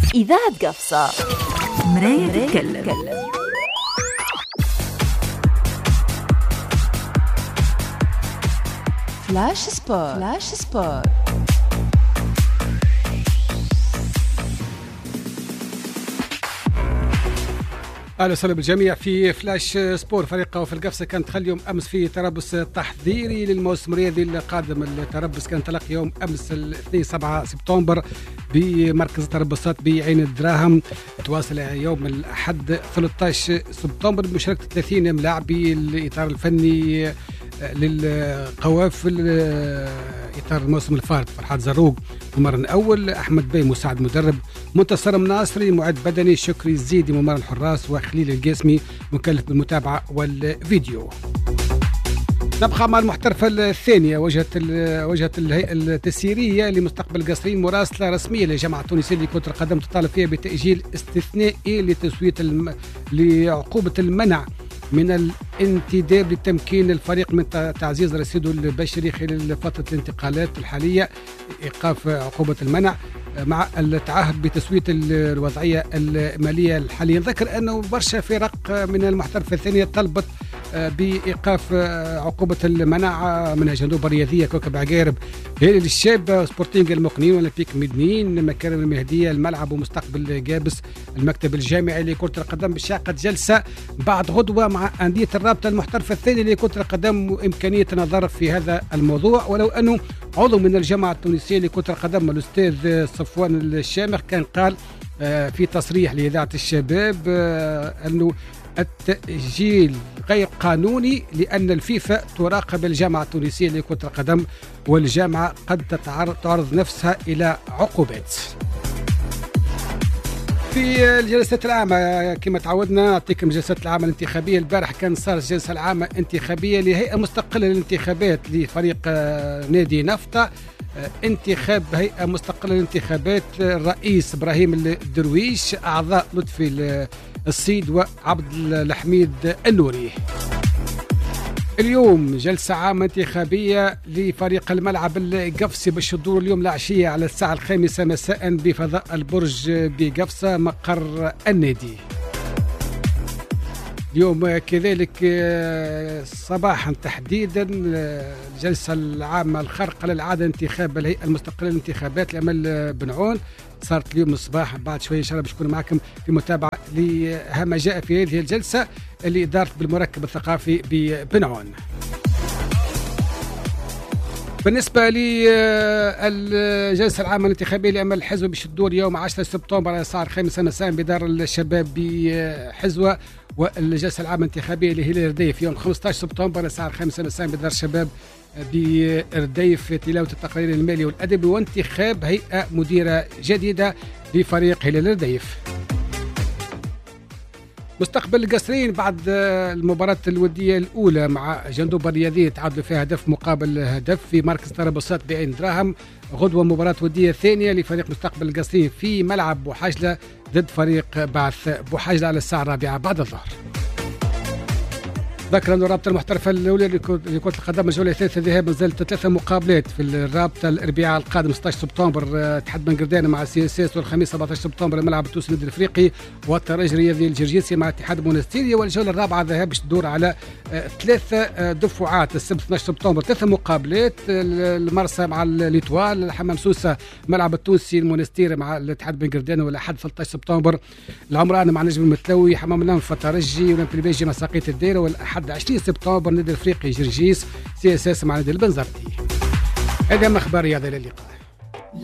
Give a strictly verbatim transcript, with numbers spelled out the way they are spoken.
إذاعة قفصة، مراية تتكلم. فلاش سبور. فلاش سبور. اهلا وسهلا بالجميع في فلاش سبور. فريق في القفصه كان تخلي يوم امس في تربص تحضيري للموسم الرياضي القادم. التربص كان تلقي يوم امس الاثنين سبعة سبتمبر بمركز التربصات بعين الدراهم. تواصل يوم الاحد ثلاثة عشر سبتمبر بمشاركه ثلاثين لاعبي الاطار الفني للقوافل اطار الموسم الفارط. فرحات زروق ممرن اول، احمد بي مساعد مدرب، منتصر مناصري معد بدني، شكري الزيدي ممرن حراس، وخليل القاسمي مكلف بالمتابعه والفيديو. نبقى مع المحترفة الثانية. وجهت وجهت الهيئة التسييرية لمستقبل القصرين مراسلة رسمية لجامعة تونسية لكرة القدم تطالب فيها بتأجيل استثنائي لتسوية الم... لعقوبة المنع من الانتداب لتمكين الفريق من تعزيز رصيده البشري خلال فترة الانتقالات الحالية، إيقاف عقوبة المنع مع التعهد بتسوية الوضعية المالية الحالية. ذكر أنه برشا فرق من المحترفة الثانية طلبت بإيقاف عقوبة المنع منها جنوب الرياضية، كوكب عقارب، هلال الشاب، سبورتينغ المقنين، أولمبيك مدنين، مكارم المهدية، الملعب ومستقبل جابس. المكتب الجامعي لكرة القدم بشاقة جلسة بعد غدوة مع أندية الرابطة المحترفة الثانية لكرة القدم وإمكانية النظر في هذا الموضوع، ولو أنه عضو من الجامعة التونسية لكرة القدم الأستاذ صفوان الشامخ كان قال في تصريح لإذاعة الشباب أنه التأجيل غير قانوني لأن الفيفا تراقب الجامعة التونسية لكرة القدم، والجامعة قد تعرض نفسها إلى عقوبات. في الجلسات العامة كما تعودنا نعطيكم الجلسات العامة الانتخابية. البارح كان صار الجلسة العامة انتخابية لهيئة مستقلة للانتخابات لفريق نادي نفطة، انتخاب هيئة مستقلة للانتخابات الرئيس إبراهيم الدرويش، أعضاء لطفي الصيد وعبد الحميد النوري. اليوم جلسة عامة انتخابية لفريق الملعب القفصي بالشدور اليوم العشية على الساعة الخامسة مساء بفضاء البرج بقفصة مقر النادي. اليوم كذلك صباحا تحديدا الجلسة العامة الخارقة للعادة انتخاب الهيئة المستقلة للانتخابات لأمل بنعون صارت اليوم الصباح. بعد شوية إن شاء الله باش نكون معكم في متابعة لما جاء في هذه الجلسة اللي دارت بالمركب الثقافي ببنعون. بالنسبة للجلسة العامة الانتخابية لأمل الحزوة بشدور يوم عشرة سبتمبر على الساعة الخامسة مساء بدار الشباب بحزوة، والجلسة العامة الانتخابية لهلال الرديف يوم خمسة عشر سبتمبر على الساعة الخامسة مساء بدار الشباب برديف تلاوة التقرير المالي والأدبي وانتخاب هيئة مديرة جديدة لفريق هلال الرديف. مستقبل القصرين بعد المباراة الودية الأولى مع جندوب الرياضية تعادلوا فيها هدف مقابل هدف في مركز تربصات بعين دراهم. غدوة مباراة ودية ثانية لفريق مستقبل القصرين في ملعب بوحاجلة ضد فريق بعث بوحاجلة على الساعة الرابعة بعد الظهر. ذكر أن الرابطة المحترفة الأولى لكرة القدم الجولة الثالثة ذهاب نزلت ثلاثة مقابلات في الرابطة الأربعاء القادم ستة عشر سبتمبر اتحاد بن قردانة مع سي اس اس، والخميس سبعة عشر سبتمبر الملعب التونسي النادي الافريقي والترجي الرياضي الجرجيسي مع اتحاد المونستيري. والجولة الرابعة ذهاب باش تدور على ثلاثة دفعات. السبت اثني عشر سبتمبر ثلاثة مقابلات، المرسى مع الإيطوال، الحمام سوسة ملعب التونسي المونستيري مع الاتحاد بن قردانة، والأحد ثلاثة عشر سبتمبر العمران مع نجم المتلوي، حمام النمف الترجي، والأولمبي بيجي مع ساقية الديرة، والأحد عشرين سبتمبر النادي الافريقي جرجيس سي اس اس مع نادي البنزرتي. هذه اهم اخبار رياضيه. الى اللقاء.